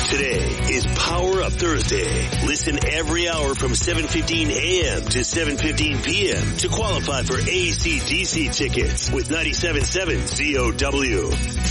Today is Power Up Thursday. Listen every hour from 7:15 a.m. to 7:15 p.m. to qualify for AC/DC tickets with 97.7 COW.